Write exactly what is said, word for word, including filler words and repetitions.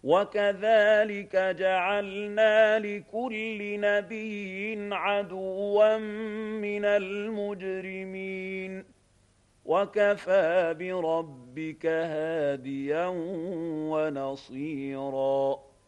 وكذلك جعلنا لكل نبي عدوا من المجرمين وكفى بربك هاديا ونصيرا